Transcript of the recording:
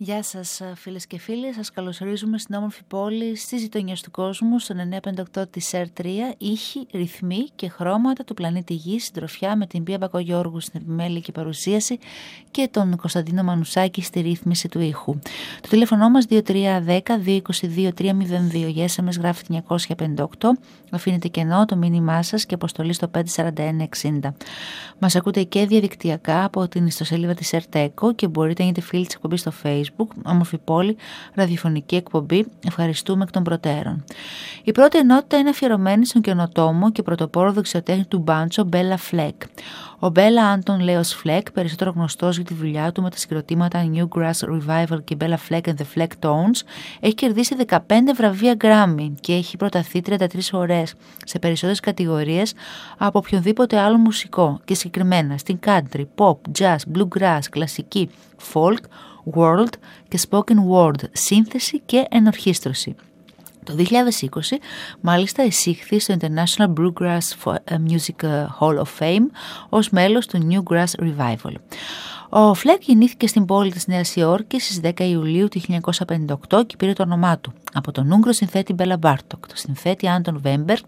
Γεια σας φίλες και φίλοι, σας καλωσορίζουμε στην όμορφη πόλη στις γειτονιές του κόσμου, στον 958 της ΕΡ3, ήχοι, ρυθμοί και χρώματα του πλανήτη Γης, συντροφιά με την Πία Μπακογιώργου στην επιμέλεια και παρουσίαση και τον Κωνσταντίνο Μανουσάκη στη ρύθμιση του ήχου. Το τηλέφωνο μας 2310-222-302, για SMS γράφει 958, αφήνετε κενό το μήνυμά σας και αποστολή στο 54160. Μας ακούτε και διαδικτυακά από την ιστοσελίδα της ΕΡΤΕΚΟ και μπορείτε να γίνετε φίλοι της εκπομπής στο Facebook, όμορφη πόλη, ραδιοφωνική εκπομπή. Ευχαριστούμε εκ των προτέρων. Η πρώτη ενότητα είναι αφιερωμένη στον καινοτόμο και πρωτοπόρο δεξιοτέχνη του μπάντσο Μπέλα Φλεκ. Ο Μπέλα Άντων Λέος Φλεκ, περισσότερο γνωστός για τη δουλειά του με τα συγκροτήματα Newgrass Revival και Bella Fleck and the Fleck Tones, έχει κερδίσει 15 βραβεία Grammy και έχει προταθεί 33 φορές σε περισσότερες κατηγορίες από οποιονδήποτε άλλο μουσικό και συγκεκριμένα στην country, pop, jazz, bluegrass, κλασική, folk, world και spoken word, σύνθεση και ενορχήστρωση. Το 2020 μάλιστα εισήχθη στο International Bluegrass Music Hall of Fame ως μέλος του Newgrass Revival. Ο Φλεκ γεννήθηκε στην πόλη της Νέας Υόρκης στις 10 Ιουλίου του 1958 και πήρε το όνομά του από τον Ούγγρο συνθέτη Μπέλα Μπάρτοκ, τον συνθέτη Άντων Βέμπερ